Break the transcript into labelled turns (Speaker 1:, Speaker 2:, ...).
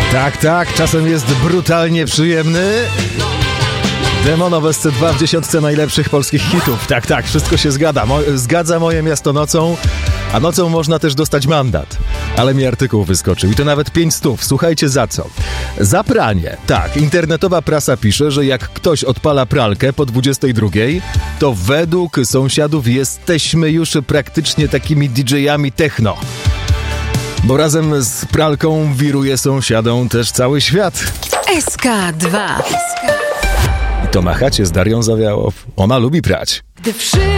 Speaker 1: Tak, czasem jest brutalnie przyjemny. Demonowe SC2 w 10 najlepszych polskich hitów. Tak, wszystko się zgadza. Zgadza Moje miasto nocą, a nocą można też dostać mandat. Ale mi artykuł wyskoczył i to nawet 500. Słuchajcie za co. Za pranie. Tak, internetowa prasa pisze, że jak ktoś odpala pralkę po 22, to według sąsiadów jesteśmy już praktycznie takimi DJ-ami techno. Bo razem z pralką wiruje sąsiadom też cały świat.
Speaker 2: SK2.
Speaker 1: I to na chacie z Darią Zawiałow. Ona lubi prać.
Speaker 2: Gdy